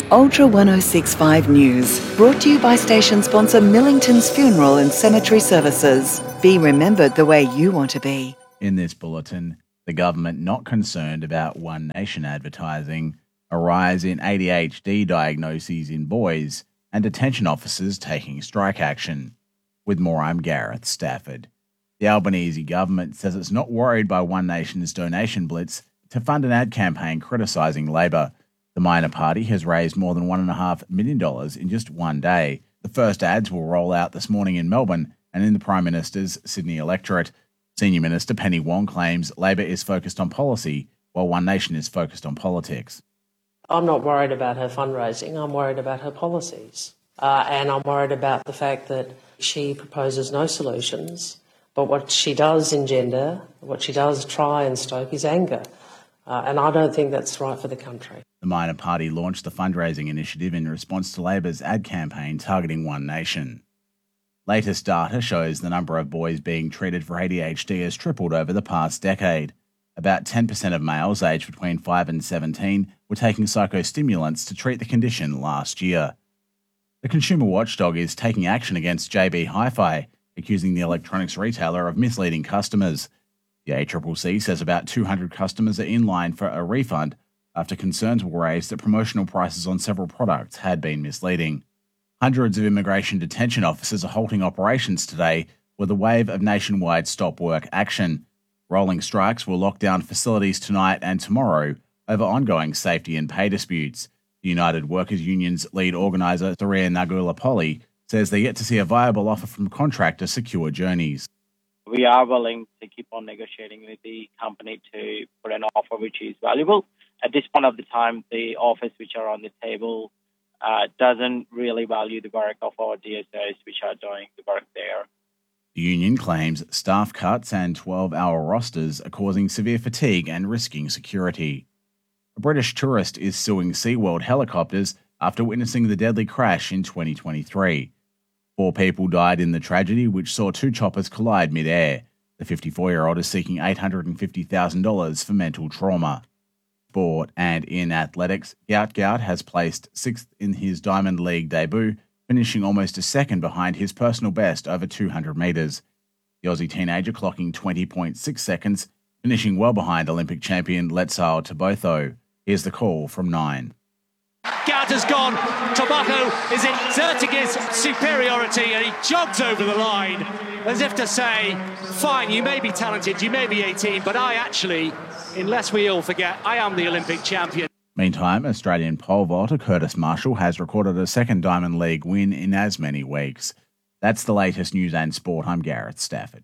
Ultra 1065 News, brought to you by station sponsor Millington's Funeral and Cemetery Services. Be remembered the way you want to be. In this bulletin, the government not concerned about One Nation advertising, a rise in ADHD diagnoses in boys, and detention officers taking strike action. With more, I'm Gareth Stafford. The Albanese government says it's not worried by One Nation's donation blitz to fund an ad campaign criticising Labor. The minor party has raised more than $1.5 million in just one day. The first ads will roll out this morning in Melbourne and in the Prime Minister's Sydney electorate. Senior Minister Penny Wong claims Labor is focused on policy, while One Nation is focused on politics. I'm not worried about her fundraising, I'm worried about her policies. And I'm worried about the fact that she proposes no solutions, but what she does engender, what she does try and stoke is anger. And I don't think that's right for the country. The minor party launched the fundraising initiative in response to Labor's ad campaign targeting One Nation. Latest data shows the number of boys being treated for ADHD has tripled over the past decade. About 10% of males aged between 5 and 17 were taking psychostimulants to treat the condition last year. The consumer watchdog is taking action against JB Hi-Fi, accusing the electronics retailer of misleading customers. The ACCC says about 200 customers are in line for a refund after concerns were raised that promotional prices on several products had been misleading. Hundreds of immigration detention officers are halting operations today with a wave of nationwide stop-work action. Rolling strikes will lock down facilities tonight and tomorrow over ongoing safety and pay disputes. The United Workers Union's lead organiser, Saria Nagulapoli, says they're yet to see a viable offer from contractor Secure Journeys. We are willing to keep on negotiating with the company to put an offer which is valuable. At this point of the time, the offers which are on the table doesn't really value the work of our DSOs which are doing the work there. The union claims staff cuts and 12-hour rosters are causing severe fatigue and risking security. A British tourist is suing SeaWorld helicopters after witnessing the deadly crash in 2023. 4 people died in the tragedy, which saw 2 choppers collide mid-air. The 54-year-old is seeking $850,000 for mental trauma. Sport and in athletics, Gout has placed 6th in his Diamond League debut, finishing almost a second behind his personal best over 200 metres. The Aussie teenager clocking 20.6 seconds, finishing well behind Olympic champion Letsao Tobotho. Here's the call from 9. Gout has gone. Tobacco is exerting his superiority and he jogs over the line as if to say, fine, you may be talented, you may be 18, but I actually, unless we all forget, I am the Olympic champion. Meantime, Australian pole vaulter Curtis Marshall has recorded a second Diamond League win in as many weeks. That's the latest news and sport. I'm Gareth Stafford.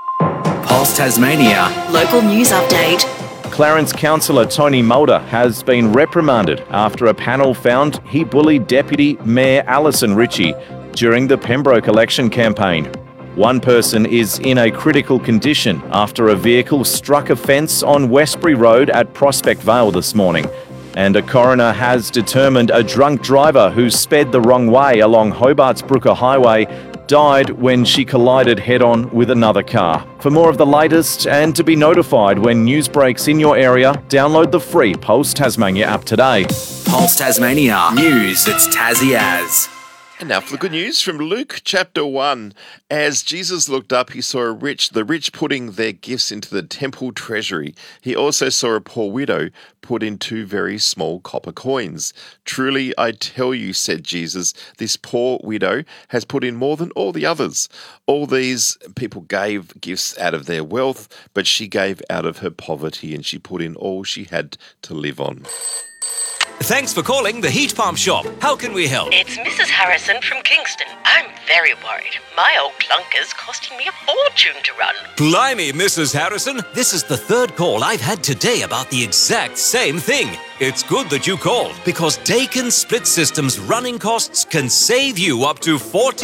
Pulse Tasmania. Local news update. Clarence councillor Tony Mulder has been reprimanded after a panel found he bullied Deputy Mayor Alison Ritchie during the Pembroke election campaign. One person is in a critical condition after a vehicle struck a fence on Westbury Road at Prospect Vale this morning. And a coroner has determined a drunk driver who sped the wrong way along Hobart's Brooker Highway died when she collided head-on with another car. For more of the latest and to be notified when news breaks in your area, download the free Pulse Tasmania app today. Pulse Tasmania. News that's Tassie as. And now for the good news from Luke chapter 1. As Jesus looked up, he saw the rich putting their gifts into the temple treasury. He also saw a poor widow put in 2 very small copper coins. Truly, I tell you, said Jesus, this poor widow has put in more than all the others. All these people gave gifts out of their wealth, but she gave out of her poverty, and she put in all she had to live on. Thanks for calling the Heat Pump Shop. How can we help? It's Mrs. Harrison from Kingston. I'm very worried. My old clunker's costing me a fortune to run. Blimey, Mrs. Harrison. This is the 3rd call I've had today about the exact same thing. It's good that you called because Dakin Split System's running costs can save you up to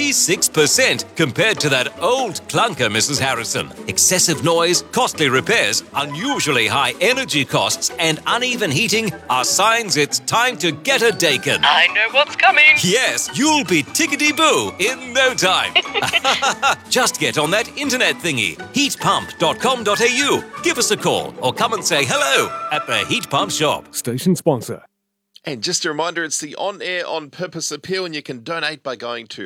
46% compared to that old clunker, Mrs. Harrison. Excessive noise, costly repairs, unusually high energy costs, and uneven heating are signs it's time to get a Dakin. I know what's coming. Yes, you'll be tickety-boo in no time. Just get on that internet thingy, heatpump.com.au. Give us a call or come and say hello at the Heat Pump Shop. Station sponsor. And just a reminder, it's the On Air On Purpose appeal, and you can donate by going to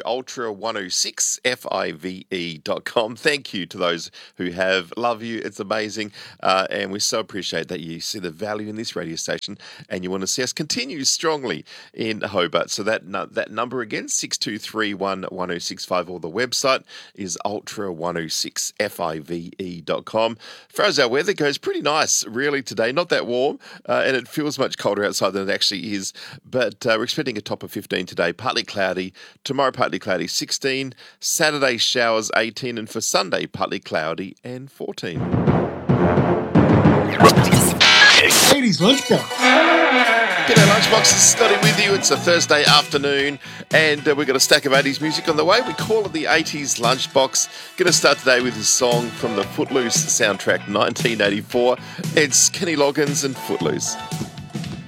ultra106five.com. Thank you to those who have. Love you. It's amazing. And we so appreciate that you see the value in this radio station and you want to see us continue strongly in Hobart. So that number again, 62311065, or the website is ultra106five.com. As far as our weather goes, pretty nice really today. Not that warm, and it feels much colder outside than it actually is, but we're expecting a top of 15 today, partly cloudy. Tomorrow, partly cloudy, 16. Saturday, showers, 18. And for Sunday, partly cloudy and 14. 80s Lunchbox. G'day Lunchboxes, Scotty with you. It's a Thursday afternoon and we've got a stack of 80s music on the way. We call it the 80s Lunchbox. Going to start today with a song from the Footloose soundtrack 1984. It's Kenny Loggins and Footloose.